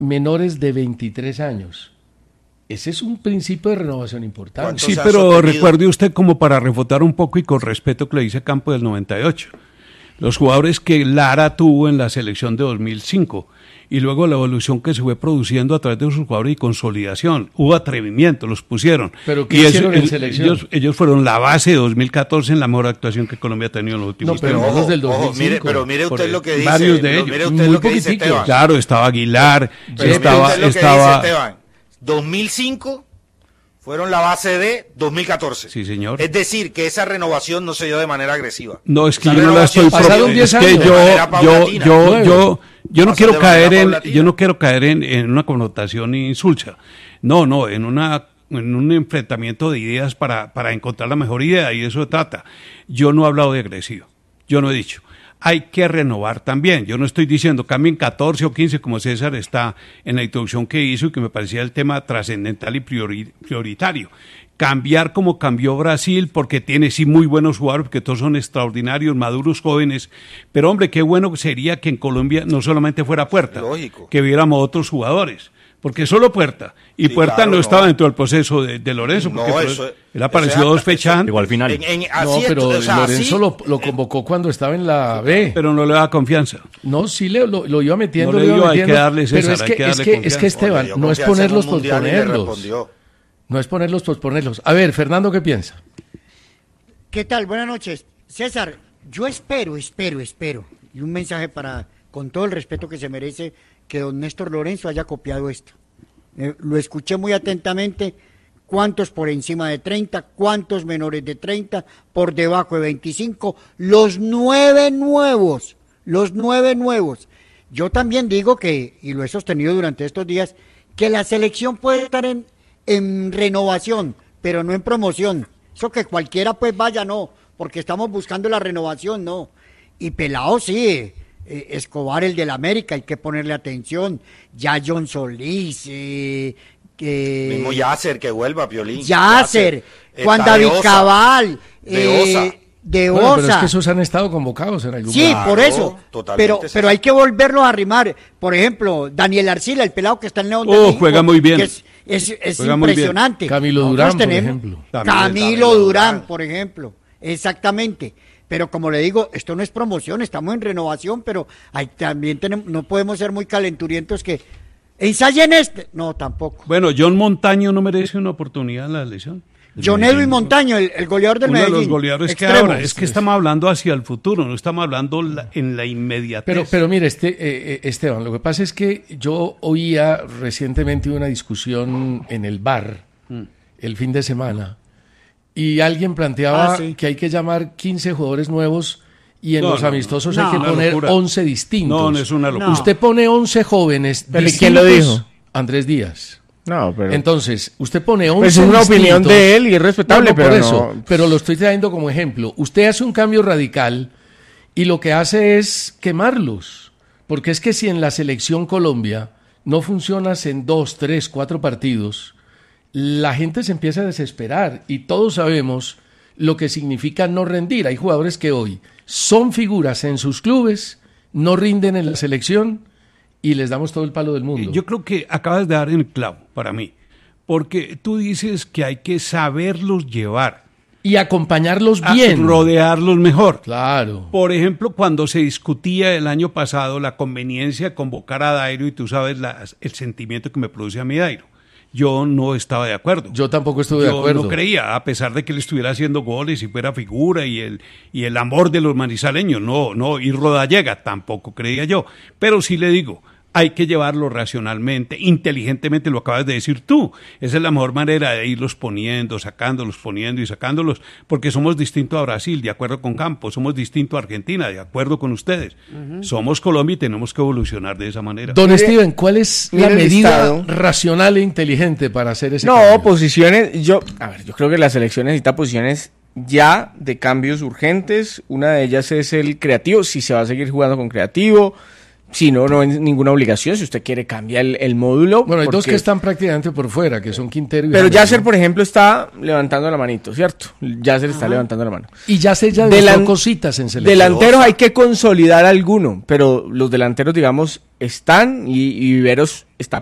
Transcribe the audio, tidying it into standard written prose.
menores de 23 años. Ese es un principio de renovación importante. Sí, pero recuerde usted, como para refutar un poco y con respeto, que le dice Campo del 98. Los jugadores que Lara tuvo en la selección de 2005 y luego la evolución que se fue produciendo a través de sus jugadores y consolidación. Hubo atrevimiento, los pusieron. ¿Pero qué hicieron en selección? Ellos fueron la base de 2014 en la mejor actuación que Colombia ha tenido en los últimos tiempos. No, pero los del 2005. Pero mire usted lo que dice. Varios de ellos. Mire usted lo que dice Esteban. Claro, estaba Aguilar, Pero estaba... Mire usted lo que dice Esteban. 2005... fueron la base de 2014. Sí, señor. Es decir, que esa renovación no se dio de manera agresiva. No, es que yo no la estoy pasaron 10 años. Es que yo no quiero caer en una connotación insulsa. No, en un enfrentamiento de ideas para encontrar la mejor idea, y eso se trata. Yo no he hablado de agresivo. Yo no he dicho. Hay que renovar también. Yo no estoy diciendo cambien 14 o 15 como César está en la introducción que hizo y que me parecía el tema trascendental y prioritario. Cambiar como cambió Brasil, porque tiene sí muy buenos jugadores, porque todos son extraordinarios, maduros, jóvenes. Pero hombre, qué bueno sería que en Colombia no solamente fuera Puerta, lógico, que viéramos otros jugadores. Porque solo Puerta, y sí, Puerta claro, no estaba dentro del proceso de Lorenzo, porque él apareció 2 fechas antes. Llegó al final. Pero Lorenzo lo convocó cuando estaba en la B. Pero no le da confianza. No, sí lo iba metiendo. Hay que darle César, pero es que Esteban, no es ponerlos por ponerlos. No es ponerlos por ponerlos. A ver, Fernando, ¿qué piensa? ¿Qué tal? Buenas noches. César, yo espero, y un mensaje con todo el respeto que se merece, que don Néstor Lorenzo haya copiado esto. Lo escuché muy atentamente. ¿Cuántos por encima de 30? ¿Cuántos menores de 30? ¿Por debajo de 25? Los 9 nuevos. Yo también digo que, y lo he sostenido durante estos días, que la selección puede estar en renovación, pero no en promoción. Eso que cualquiera pues vaya, no, porque estamos buscando la renovación, no. Y Pelao sí, Escobar, el del América, hay que ponerle atención. Ya John Solís, mismo Yasser, que vuelva, Piolín. Yasser, Juan David Cabal, de Osa. Bueno, pero es que esos han estado convocados en algún momento. Sí, por eso. Pero hay que volverlos a arrimar. Por ejemplo, Daniel Arcila, el pelado que está en León de México, juega muy bien. Es impresionante. Camilo Durán, por ejemplo. Camilo Durán, por ejemplo. Exactamente. Pero como le digo, esto no es promoción, estamos en renovación, pero también no podemos ser muy calenturientos que ensayen no, tampoco. Bueno, John Montaño no merece una oportunidad en la elección. John Edwin Montaño, el goleador del Medellín. Uno de los goleadores extremo. Que ahora, es que estamos hablando hacia el futuro, no estamos hablando en la inmediatez. Pero mire, Esteban, lo que pasa es que yo oía recientemente una discusión en el bar, el fin de semana, y alguien planteaba que hay que llamar 15 jugadores nuevos y en los amistosos hay que poner 11 distintos. No, es una locura. Usted pone 11 jóvenes distintos. ¿Quién lo dijo? Andrés Díaz. No, pero... Entonces, usted pone 11 pues es una opinión de él y es respetable, pero eso, pero lo estoy trayendo como ejemplo. Usted hace un cambio radical y lo que hace es quemarlos. Porque es que si en la selección Colombia no funcionas en 2, 3, 4 partidos, la gente se empieza a desesperar y todos sabemos lo que significa no rendir. Hay jugadores que hoy son figuras en sus clubes, no rinden en la selección y les damos todo el palo del mundo. Yo creo que acabas de dar en el clavo para mí, porque tú dices que hay que saberlos llevar. Y acompañarlos bien. Rodearlos mejor. Claro. Por ejemplo, cuando se discutía el año pasado la conveniencia de convocar a Dairo, y tú sabes el sentimiento que me produce a mí Dairo. Yo no estaba de acuerdo. Yo tampoco estuve de acuerdo. Yo no creía, a pesar de que él estuviera haciendo goles y fuera figura y el amor de los manizaleños. No, y Rodallega tampoco creía yo. Pero sí le digo, hay que llevarlo racionalmente, inteligentemente, lo acabas de decir tú. Esa es la mejor manera de irlos poniendo, sacándolos, poniendo y sacándolos, porque somos distintos a Brasil, de acuerdo con Campos, somos distintos a Argentina, de acuerdo con ustedes. Somos Colombia y tenemos que evolucionar de esa manera. Don Steven, ¿cuál es la medida racional e inteligente para hacer ese cambio? No, posiciones, yo creo que la selección necesita posiciones ya de cambios urgentes. Una de ellas es el creativo, si se va a seguir jugando con creativo. Si no hay ninguna obligación, si usted quiere cambiar el módulo. Bueno, hay dos que están prácticamente por fuera, que son Quintero y pero Yasser, por ejemplo, está levantando la manito, ¿cierto? Yasser está levantando la mano. Y Yasser ya demostró cositas en selección. Delanteros hay que consolidar alguno, pero los delanteros, digamos, están y Viveros está